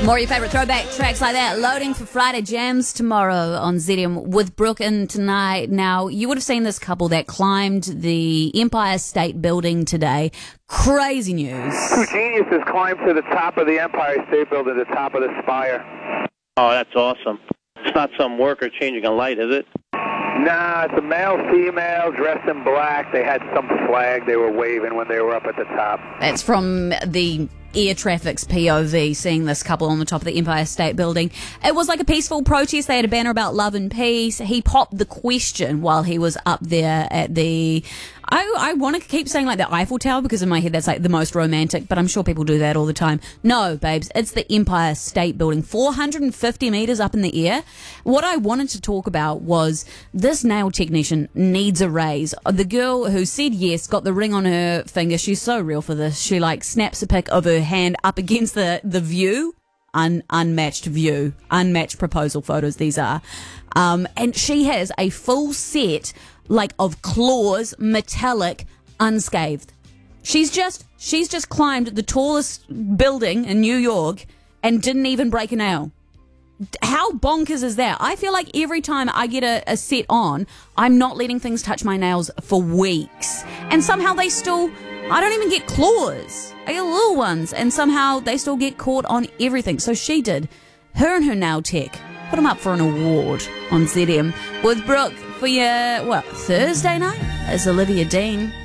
More of your favourite throwback tracks like that loading for Friday Jams tomorrow on ZM with Brooke in tonight. Now, you would have seen this couple that climbed the Empire State Building today. Crazy news. Two geniuses climbed to the top of the Empire State Building, the top of the spire. Oh, that's awesome. It's not some worker changing a light, is it? Nah, it's a male-female dressed in black. They had some flag they were waving when they were up at the top. That's from the air traffic's POV, seeing this couple on the top of the Empire State Building. It was like a peaceful protest. They had a banner about love and peace. He popped the question while he was up there at the... I want to keep saying like the Eiffel Tower because in my head that's like the most romantic, but I'm sure people do that all the time. No, babes, it's the Empire State Building, 450 meters up in the air. What I wanted to talk about was this nail technician needs a raise. The girl who said yes got the ring on her finger. She's so real for this. She like snaps a pic of her hand up against the view. Unmatched view, unmatched proposal photos these are. And she has a full set like of claws, metallic, unscathed. She's just climbed the tallest building in New York and didn't even break a nail. How bonkers is that? I feel like every time I get a set on, I'm not letting things touch my nails for weeks. And somehow they still, I don't even get claws. I get little ones, and somehow they still get caught on everything. So she did. Her and her nail tech put them up for an award on ZM with Brooke for your, Thursday night? It's Olivia Dean.